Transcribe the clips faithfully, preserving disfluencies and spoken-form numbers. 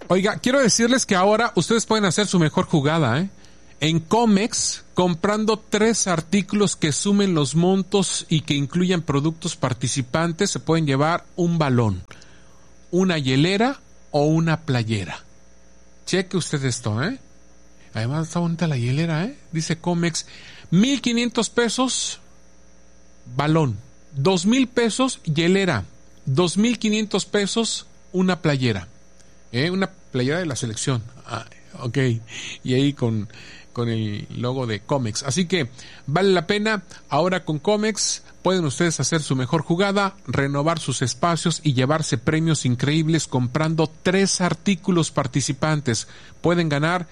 Oiga, quiero decirles que ahora ustedes pueden hacer su mejor jugada, ¿eh? En Comex, comprando tres artículos que sumen los montos y que incluyan productos participantes, se pueden llevar un balón, una hielera o una playera. Cheque usted esto, ¿eh? Además está bonita la hielera, ¿eh? Dice Comex, mil quinientos pesos, balón, dos mil pesos, hielera, dos mil quinientos pesos, una playera. ¿Eh? Una playera de la selección. Ah, ok. Y ahí con, con el logo de Comex. Así que vale la pena. Ahora con Comex pueden ustedes hacer su mejor jugada, renovar sus espacios y llevarse premios increíbles comprando tres artículos participantes. Pueden ganar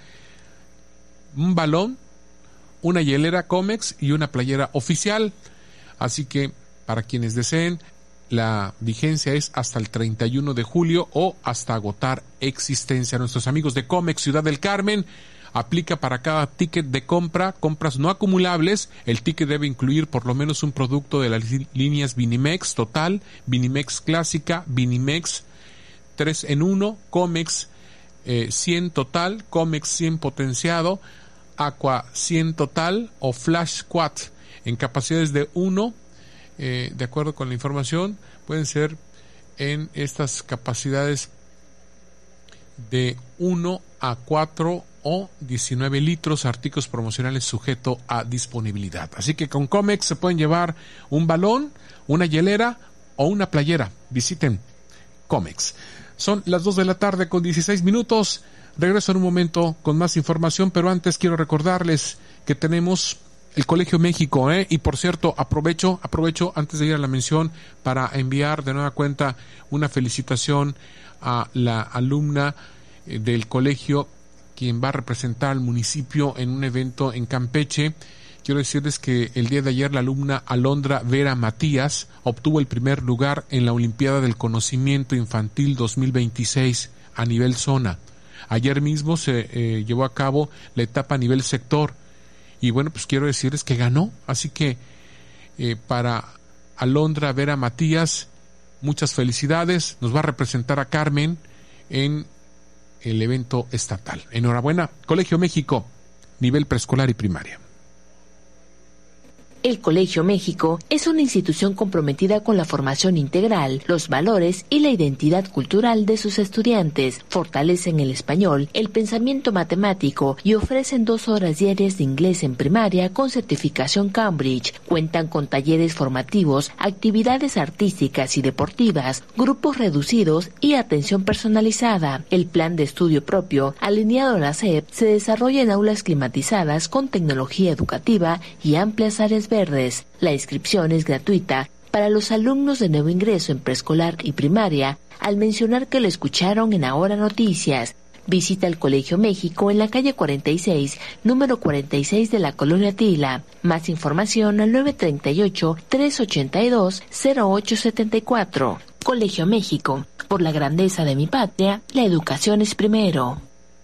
un balón, una hielera Comex y una playera oficial. Así que para quienes deseen, la vigencia es hasta el treinta y uno de julio o hasta agotar existencia. Nuestros amigos de Comex Ciudad del Carmen, aplica para cada ticket de compra, compras no acumulables. El ticket debe incluir por lo menos un producto de las líneas Vinimex Total, Vinimex Clásica, Vinimex tres en uno, Comex eh, cien Total, Comex cien Potenciado, Aqua cien Total o Flash Squad en capacidades de uno. Eh, de acuerdo con la información, pueden ser en estas capacidades de uno a cuatro o diecinueve litros, artículos promocionales sujeto a disponibilidad. Así que con Comex se pueden llevar un balón, una hielera o una playera. Visiten Comex. Son las dos de la tarde con dieciséis minutos. Regreso en un momento con más información, pero antes quiero recordarles que tenemos el Colegio México, ¿eh? Y por cierto, aprovecho, aprovecho antes de ir a la mención para enviar de nueva cuenta una felicitación a la alumna eh, del colegio, quien va a representar al municipio en un evento en Campeche. Quiero decirles que el día de ayer la alumna Alondra Vera Matías obtuvo el primer lugar en la Olimpiada del Conocimiento Infantil dos mil veintiséis a nivel zona. Ayer mismo se eh, llevó a cabo la etapa a nivel sector. Y bueno, pues quiero decirles que ganó. Así que eh, para Alondra Vera Matías, muchas felicidades. Nos va a representar a Carmen en el evento estatal. Enhorabuena, Colegio México, nivel preescolar y primaria. El Colegio México es una institución comprometida con la formación integral, los valores y la identidad cultural de sus estudiantes. Fortalecen el español, el pensamiento matemático y ofrecen dos horas diarias de inglés en primaria con certificación Cambridge. Cuentan con talleres formativos, actividades artísticas y deportivas, grupos reducidos y atención personalizada. El plan de estudio propio, alineado a la S E P, se desarrolla en aulas climatizadas con tecnología educativa y amplias áreas verdes. La inscripción es gratuita para los alumnos de nuevo ingreso en preescolar y primaria, al mencionar que lo escucharon en Ahora Noticias. Visita el Colegio México en la calle cuarenta y seis, número cuarenta y seis de la Colonia Tila. Más información al nueve treinta y ocho, trescientos ochenta y dos, cero ocho setenta y cuatro. Colegio México, por la grandeza de mi patria, la educación es primero.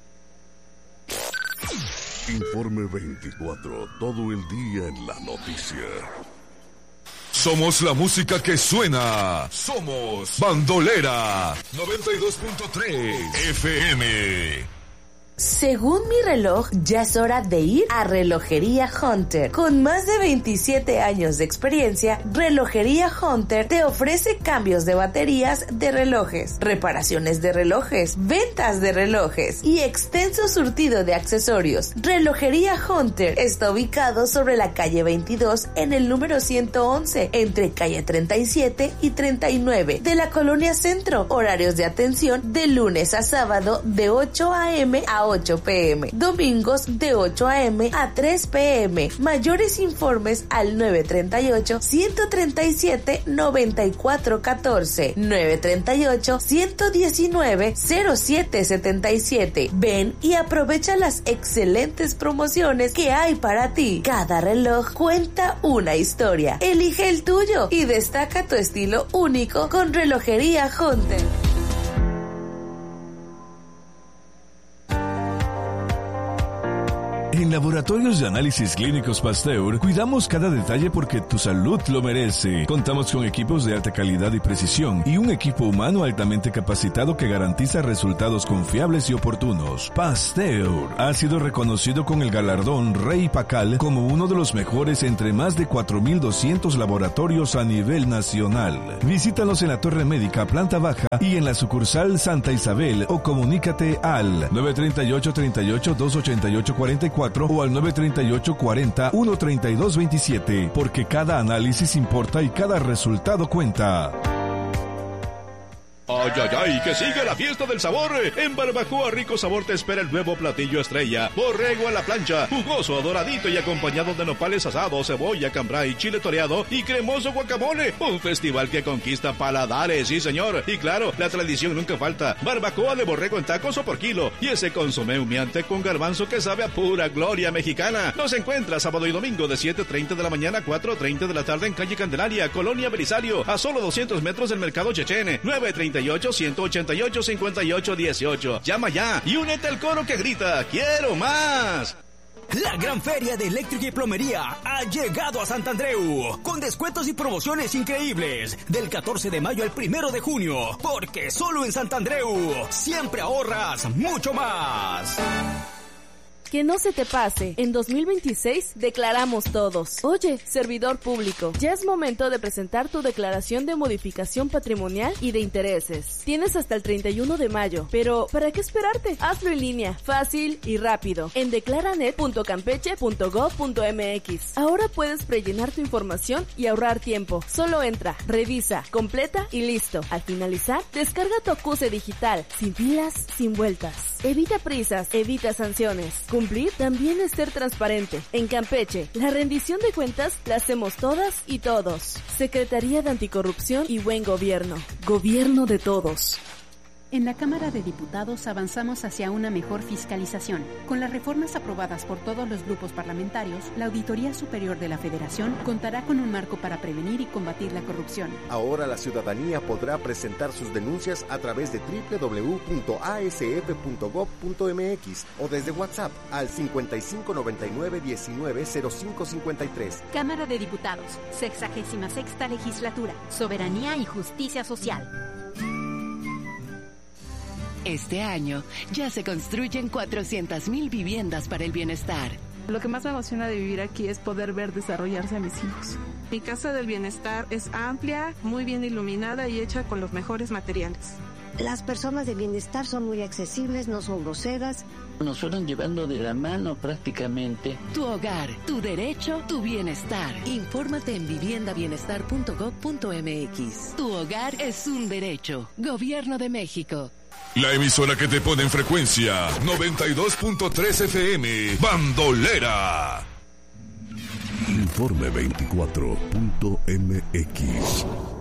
Informe veinticuatro, todo el día en la noticia. Somos la música que suena. Somos Bandolera noventa y dos punto tres F M. Según mi reloj, ya es hora de ir a Relojería Hunter. Con más de veintisiete años de experiencia, Relojería Hunter te ofrece cambios de baterías de relojes, reparaciones de relojes, ventas de relojes y extenso surtido de accesorios. Relojería Hunter está ubicado sobre la calle veintidós en el número ciento once, entre calle treinta y siete y treinta y nueve de la Colonia Centro. Horarios de atención de lunes a sábado de ocho a eme a ocho pe eme, domingos de ocho a eme a tres pe eme. Mayores informes al nueve treinta y ocho, ciento treinta y siete, noventa y cuatro catorce, nueve treinta y ocho, ciento diecinueve, cero siete setenta y siete. Ven y aprovecha las excelentes promociones que hay para ti. Cada reloj cuenta una historia. Elige el tuyo y destaca tu estilo único con Relojería Hunter. En Laboratorios de Análisis Clínicos Pasteur, cuidamos cada detalle porque tu salud lo merece. Contamos con equipos de alta calidad y precisión y un equipo humano altamente capacitado que garantiza resultados confiables y oportunos. Pasteur ha sido reconocido con el galardón Rey Pacal como uno de los mejores entre más de cuatro mil doscientos laboratorios a nivel nacional. Visítanos en la Torre Médica, planta baja y en la sucursal Santa Isabel o comunícate al nueve tres ocho, tres ocho, dos ocho ocho, cuatro cuatro o al nueve tres ocho, cuarenta, uno treinta y dos veintisiete, porque cada análisis importa y cada resultado cuenta. ¡Ay, ay, ay! ¡Que siga la fiesta del sabor! En Barbacoa Rico Sabor te espera el nuevo platillo estrella. Borrego a la plancha, jugoso, doradito y acompañado de nopales asados, cebolla, cambray, chile toreado y cremoso guacamole. Un festival que conquista paladares, sí señor. Y claro, la tradición nunca falta. Barbacoa de borrego en tacos o por kilo. Y ese consomé humeante con garbanzo que sabe a pura gloria mexicana. Nos encuentra sábado y domingo de siete treinta de la mañana a cuatro treinta de la tarde en calle Candelaria, Colonia Belisario, a solo doscientos metros del Mercado Chechén. nueve treinta y ocho, ciento ochenta y ocho, cincuenta y ocho dieciocho. Llama ya y únete al coro que grita ¡Quiero más! La gran feria de eléctrica y plomería ha llegado a Santandreu con descuentos y promociones increíbles del catorce de mayo al primero de junio, porque solo en Santandreu siempre ahorras mucho más. Que no se te pase, en dos mil veintiséis declaramos todos. Oye, servidor público, ya es momento de presentar tu declaración de modificación patrimonial y de intereses. Tienes hasta el treinta y uno de mayo, pero ¿para qué esperarte? Hazlo en línea, fácil y rápido, en declaranet punto campeche punto gob punto mx. Ahora puedes prellenar tu información y ahorrar tiempo. Solo entra, revisa, completa y listo. Al finalizar, descarga tu acuse digital, sin filas, sin vueltas. Evita prisas, evita sanciones. Cumplir también es ser transparente. En Campeche, la rendición de cuentas la hacemos todas y todos. Secretaría de Anticorrupción y Buen Gobierno. Gobierno de todos. En la Cámara de Diputados avanzamos hacia una mejor fiscalización. Con las reformas aprobadas por todos los grupos parlamentarios, la Auditoría Superior de la Federación contará con un marco para prevenir y combatir la corrupción. Ahora la ciudadanía podrá presentar sus denuncias a través de doble u doble u doble u punto a s f punto gob punto m x o desde WhatsApp al cincuenta y cinco noventa y nueve diecinueve cero cinco cincuenta y tres. Cámara de Diputados, sexagésima sexta legislatura, soberanía y justicia social. Este año ya se construyen cuatrocientas mil viviendas para el bienestar. Lo que más me emociona de vivir aquí es poder ver desarrollarse a mis hijos. Mi Casa del Bienestar es amplia, muy bien iluminada y hecha con los mejores materiales. Las personas de bienestar son muy accesibles, no son groseras. Nos fueron llevando de la mano prácticamente. Tu hogar, tu derecho, tu bienestar. Infórmate en vivienda bienestar punto gob punto mx. Tu hogar es un derecho. Gobierno de México. La emisora que te pone en frecuencia noventa y dos punto tres F M, Bandolera. Informe veinticuatro punto m x.